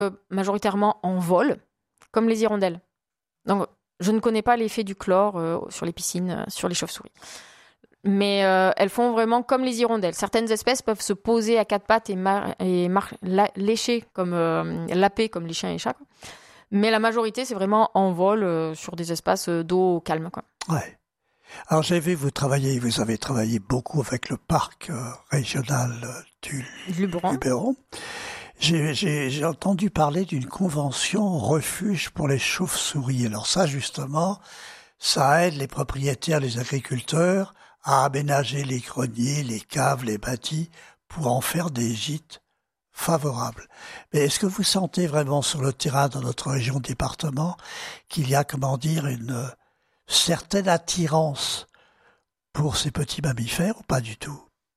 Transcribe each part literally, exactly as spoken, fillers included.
euh, majoritairement en vol, comme les hirondelles. Donc, je ne connais pas l'effet du chlore euh, sur les piscines, euh, sur les chauves-souris. Mais euh, elles font vraiment comme les hirondelles. Certaines espèces peuvent se poser à quatre pattes et, mar- et mar- la- lécher, comme euh, laper, comme les chiens et les chats. Quoi. Mais la majorité, c'est vraiment en vol euh, sur des espaces euh, d'eau calme. Quoi. Ouais. Alors j'ai vu vous travailler, vous avez travaillé beaucoup avec le parc euh, régional euh, du Luberon. Luberon. J'ai, j'ai, j'ai entendu parler d'une convention refuge pour les chauves-souris. Alors ça, justement, ça aide les propriétaires, les agriculteurs à aménager les greniers, les caves, les bâtis pour en faire des gîtes favorables. Mais est-ce que vous sentez vraiment sur le terrain dans notre région département qu'il y a, comment dire, une certaine attirance pour ces petits mammifères ou pas du tout?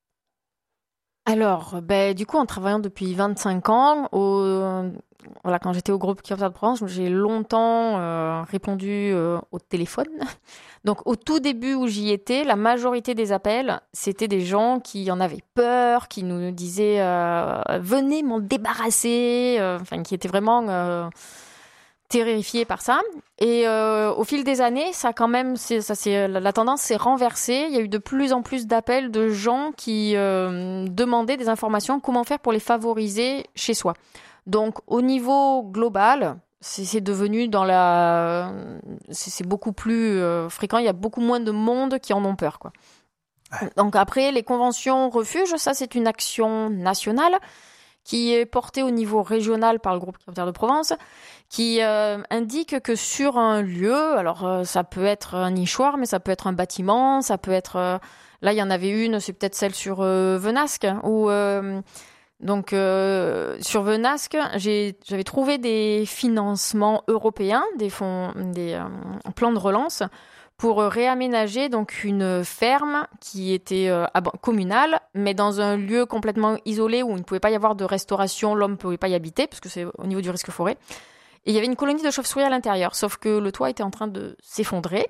Alors, ben, du coup, en travaillant depuis vingt-cinq ans, au, voilà, quand j'étais au groupe Chiroptère de Provence, j'ai longtemps euh, répondu euh, au téléphone. Donc, au tout début où j'y étais, la majorité des appels, c'était des gens qui en avaient peur, qui nous disaient euh, « venez m'en débarrasser euh, », enfin, qui étaient vraiment euh, terrifiés par ça. Et euh, au fil des années, ça quand même, c'est, ça, c'est, la tendance s'est renversée. Il y a eu de plus en plus d'appels de gens qui euh, demandaient des informations, comment faire pour les favoriser chez soi. Donc, au niveau global, c'est, c'est devenu dans la, c'est, c'est beaucoup plus euh, fréquent. Il y a beaucoup moins de monde qui en ont peur, quoi. Ouais. Donc après, les conventions refuges, ça c'est une action nationale qui est portée au niveau régional par le groupe Chiroptère de Provence, qui euh, indique que sur un lieu, alors euh, ça peut être un nichoir, mais ça peut être un bâtiment, ça peut être... Euh, là, il y en avait une, c'est peut-être celle sur euh, Venasque, où... Euh, donc, euh, sur Venasque, j'ai, j'avais trouvé des financements européens, des fonds, des euh, plans de relance, pour réaménager donc une ferme qui était euh, communale, mais dans un lieu complètement isolé où il ne pouvait pas y avoir de restauration, l'homme ne pouvait pas y habiter, parce que c'est au niveau du risque forêt. Et il y avait une colonie de chauves-souris à l'intérieur, sauf que le toit était en train de s'effondrer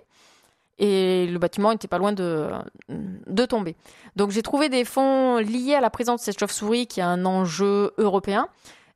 et le bâtiment était pas loin de, de tomber. Donc j'ai trouvé des fonds liés à la présence de cette chauve-souris qui est un enjeu européen.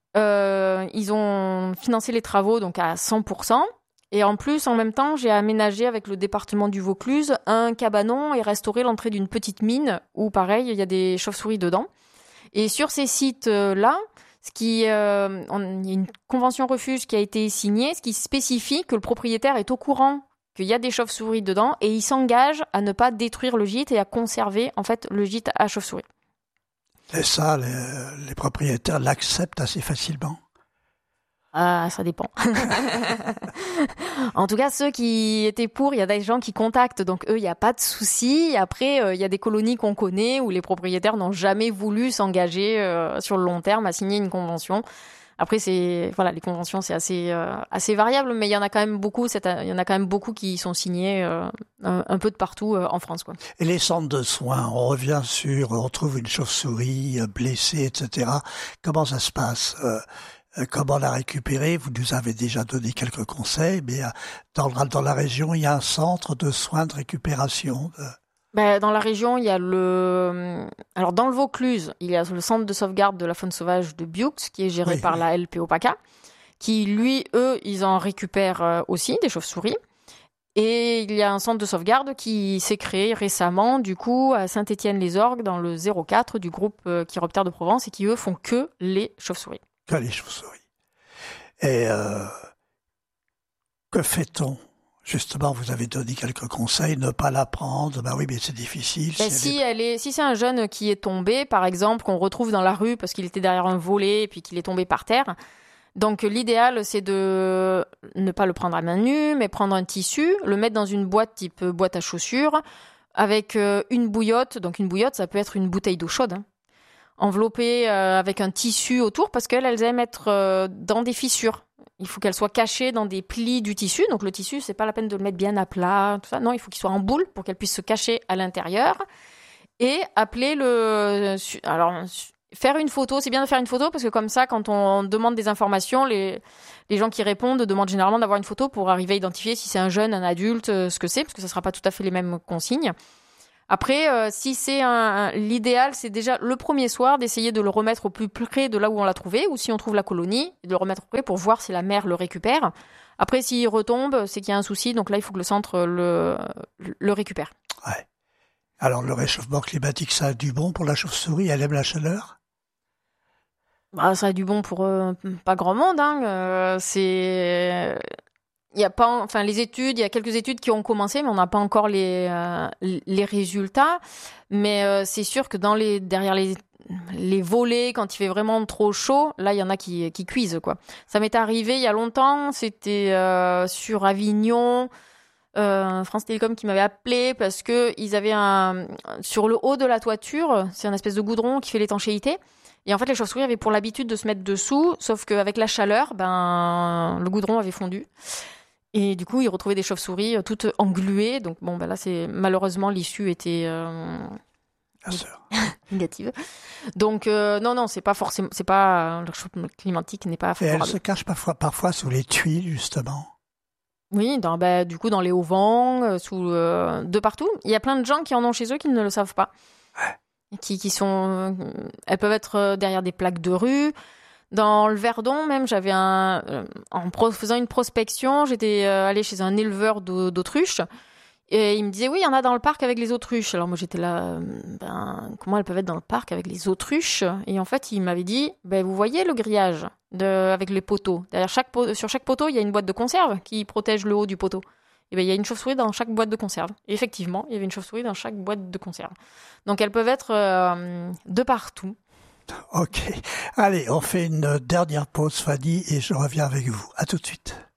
Euh, ils ont financé les travaux donc à cent pour cent. Et en plus, en même temps, j'ai aménagé avec le département du Vaucluse un cabanon et restauré l'entrée d'une petite mine où, pareil, il y a des chauves-souris dedans. Et sur ces sites-là, ce qui, euh, on, il y a une convention refuge qui a été signée, ce qui spécifie que le propriétaire est au courant qu'il y a des chauves-souris dedans et il s'engage à ne pas détruire le gîte et à conserver en fait le gîte à chauves-souris. Et ça, les, les propriétaires l'acceptent assez facilement. Ah, ça dépend. En tout cas, ceux qui étaient pour, il y a des gens qui contactent, donc eux, il n'y a pas de souci. Après, euh, il y a des colonies qu'on connaît où les propriétaires n'ont jamais voulu s'engager euh, sur le long terme à signer une convention. Après, c'est voilà, les conventions, c'est assez euh, assez variable, mais il y en a quand même beaucoup. C'est, il y en a quand même beaucoup qui sont signés euh, un, un peu de partout euh, en France, quoi. Et les centres de soins, on revient sur, on trouve une chauve-souris blessée, et cetera. Comment ça se passe? euh, Comment la récupérer? Vous nous avez déjà donné quelques conseils, mais dans, dans la région, il y a un centre de soins de récupération. De... Ben, dans la région, il y a le... Alors, dans le Vaucluse, il y a le centre de sauvegarde de la faune sauvage de Biux, qui est géré oui, par oui. la L P O P A C A, qui, lui, eux, ils en récupèrent aussi, des chauves-souris. Et il y a un centre de sauvegarde qui s'est créé récemment, du coup, à Saint-Étienne-les-Orgues, dans le zéro quatre du groupe Chiroptère de Provence, et qui, eux, font que les chauves-souris. Que les chauves-souris. Et euh, que fait-on? Justement, vous avez donné quelques conseils, ne pas la prendre. Ben oui, mais c'est difficile. Ben si, si, elle est... elle est, si c'est un jeune qui est tombé, par exemple, qu'on retrouve dans la rue parce qu'il était derrière un volet et puis qu'il est tombé par terre, donc l'idéal, c'est de ne pas le prendre à main nue, mais prendre un tissu, le mettre dans une boîte type boîte à chaussures, avec une bouillotte. Donc une bouillotte, ça peut être une bouteille d'eau chaude, hein. Enveloppée euh, avec un tissu autour, parce qu'elles elles aiment être euh, dans des fissures. Il faut qu'elles soient cachées dans des plis du tissu. Donc le tissu, c'est pas la peine de le mettre bien à plat, tout ça. Non, il faut qu'il soit en boule pour qu'elle puisse se cacher à l'intérieur. Et appeler le... Alors, faire une photo, c'est bien de faire une photo, parce que comme ça, quand on demande des informations, les, les gens qui répondent demandent généralement d'avoir une photo pour arriver à identifier si c'est un jeune, un adulte, ce que c'est, parce que ça sera pas tout à fait les mêmes consignes. Après, euh, si c'est un, un- l'idéal, c'est déjà le premier soir d'essayer de le remettre au plus près de là où on l'a trouvé, ou si on trouve la colonie, de le remettre au près pour voir si la mère le récupère. Après, s'il retombe, c'est qu'il y a un souci, donc là, il faut que le centre le, le récupère. Ouais. Alors, le réchauffement climatique, ça a du bon pour la chauve-souris, elle aime la chaleur? Bah, ça a du bon pour euh, pas grand monde, hein. Euh, c'est, il y a pas, enfin, les études, il y a quelques études qui ont commencé, mais on n'a pas encore les euh, les résultats. Mais euh, c'est sûr que dans les derrière les les volets, quand il fait vraiment trop chaud, là, il y en a qui qui cuisent, quoi. Ça m'est arrivé il y a longtemps, c'était euh, sur Avignon. Euh, France Télécom qui m'avait appelé parce que ils avaient un sur le haut de la toiture, c'est un espèce de goudron qui fait l'étanchéité. Et en fait, les chauves-souris avaient pour l'habitude de se mettre dessous, sauf qu'avec la chaleur, ben le goudron avait fondu. Et du coup, ils retrouvaient des chauves-souris euh, toutes engluées. Donc bon, ben là, c'est malheureusement l'issue était euh, Bien sûr. négative. Donc euh, non, non, c'est pas forcément, c'est pas le réchauffement climatique n'est pas Et elle favorable. se cache parfois, parfois sous les tuiles, justement. Oui, dans, bah, du coup, dans les auvents, euh, sous, euh, de partout. Il y a plein de gens qui en ont chez eux qui ne le savent pas. Qui, qui sont, euh, elles peuvent être euh, derrière des plaques de rue. Dans le Verdon, même, j'avais un, euh, en pro- faisant une prospection, j'étais euh, allée chez un éleveur d'au- d'autruches. Et il me disait, oui, il y en a dans le parc avec les autruches. Alors moi, j'étais là, euh, ben, comment elles peuvent être dans le parc avec les autruches? Et en fait, il m'avait dit, ben, vous voyez le grillage de, avec les poteaux. Derrière chaque, po- sur chaque poteau, il y a une boîte de conserve qui protège le haut du poteau. Et ben, il y a une chauve-souris dans chaque boîte de conserve. Et effectivement, il y avait une chauve-souris dans chaque boîte de conserve. Donc elles peuvent être euh, de partout. Ok. Allez, on fait une dernière pause, Fanny, et je reviens avec vous. À tout de suite.